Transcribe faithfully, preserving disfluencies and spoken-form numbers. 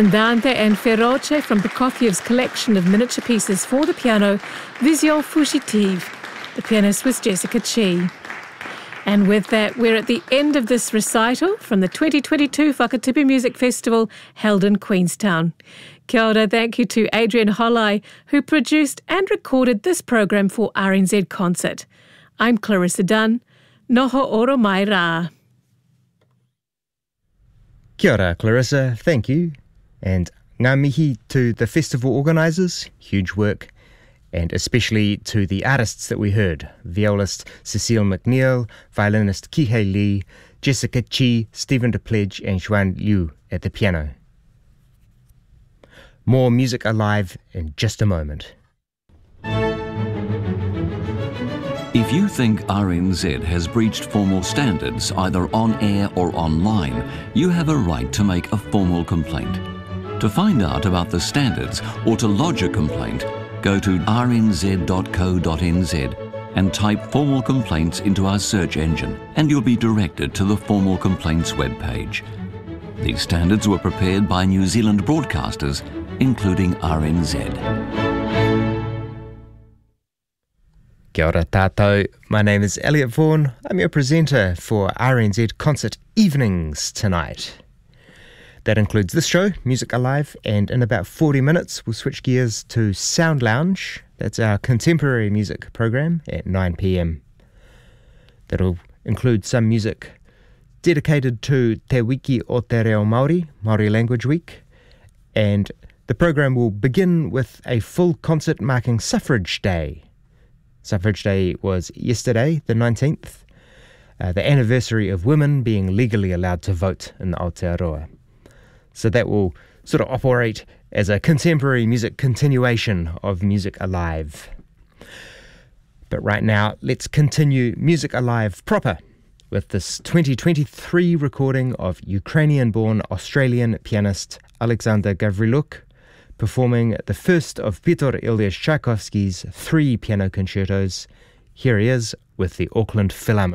Andante and Feroce from Prokofiev's collection of miniature pieces for the piano, Vision Fugitive. The pianist was Jessica Chi. And with that, we're at the end of this recital from the twenty twenty-two Whakatipu Music Festival held in Queenstown. Kia ora, thank you to Adrian Hollai, who produced and recorded this program for R N Z Concert. I'm Clarissa Dunn. Noho oro mai rā. Kia ora, Clarissa, thank you. And ngā mihi to the festival organisers, huge work, and especially to the artists that we heard, violist Cecile McNeil, violinist Kihei Lee, Jessica Chi, Stephen DePledge and Xuan Liu at the piano. More Music Alive in just a moment. If you think R N Z has breached formal standards either on air or online, you have a right to make a formal complaint. To find out about the standards or to lodge a complaint, go to r n z dot co dot n z and type formal complaints into our search engine and you'll be directed to the formal complaints webpage. These standards were prepared by New Zealand broadcasters, including R N Z. Kia ora tātou, my name is Elliot Vaughan. I'm your presenter for R N Z Concert Evenings tonight. That includes this show, Music Alive, and in about forty minutes we'll switch gears to Sound Lounge. That's our contemporary music program at nine p m. That'll include some music dedicated to Te Wiki o Te Reo Māori, Māori Language Week, and the program will begin with a full concert marking Suffrage Day. Suffrage Day was yesterday, the nineteenth, uh, the anniversary of women being legally allowed to vote in Aotearoa. So that will sort of operate as a contemporary music continuation of Music Alive. But right now, let's continue Music Alive proper with this twenty twenty-three recording of Ukrainian-born Australian pianist Alexander Gavriluk performing the first of Pyotr Ilyich Tchaikovsky's three piano concertos. Here he is with the Auckland Philharmonic.